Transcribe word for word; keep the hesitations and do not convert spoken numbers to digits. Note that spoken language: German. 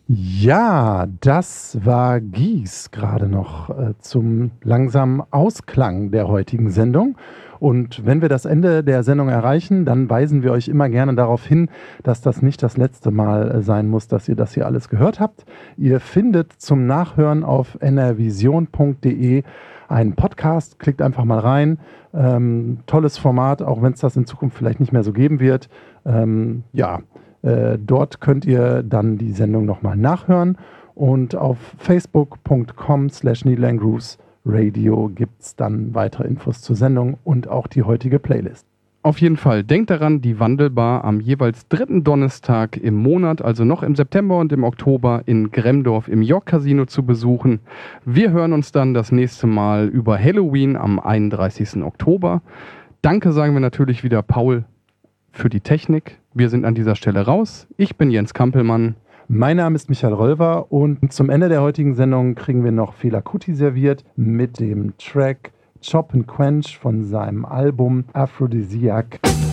Ja, das war Gies gerade noch äh, zum langsamen Ausklang der heutigen Sendung. Und wenn wir das Ende der Sendung erreichen, dann weisen wir euch immer gerne darauf hin, dass das nicht das letzte Mal äh, sein muss, dass ihr das hier alles gehört habt. Ihr findet zum Nachhören auf n r vision punkt d e einen Podcast. Klickt einfach mal rein. Ähm, tolles Format, auch wenn es das in Zukunft vielleicht nicht mehr so geben wird. Ähm, ja, Äh, dort könnt ihr dann die Sendung nochmal nachhören und auf facebook punkt com slash Needle and Grooves Radio gibt es dann weitere Infos zur Sendung und auch die heutige Playlist. Auf jeden Fall, denkt daran, die Wandelbar am jeweils dritten Donnerstag im Monat, also noch im September und im Oktober in Gremdorf im York Casino zu besuchen. Wir hören uns dann das nächste Mal über Halloween am einunddreißigsten Oktober. Danke sagen wir natürlich wieder Paul für die Technik. Wir sind an dieser Stelle raus. Ich bin Jens Kampelmann. Mein Name ist Michael Rolver und zum Ende der heutigen Sendung kriegen wir noch Fela Kuti serviert mit dem Track Chop and Quench von seinem Album Aphrodisiac.